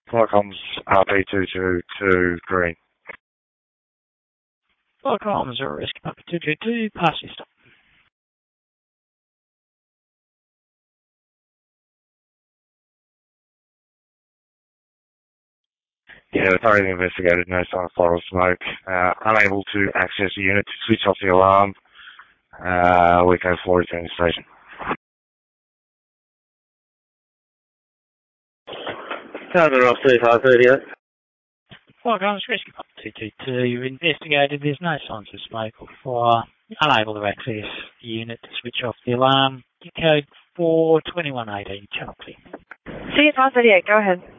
Flight comms RP222 green. Flight comms are risk RP222, pass your stop. Yeah, thoroughly investigated, no sign of fire or smoke. Unable to access the unit to switch off the alarm. We go forward to the station. Tower off 3538. Flight comms risk RP222 investigated, there's no signs of smoke or fire. Unable to access the unit to switch off the alarm. Code 42118, channel clear. CF 38, go ahead.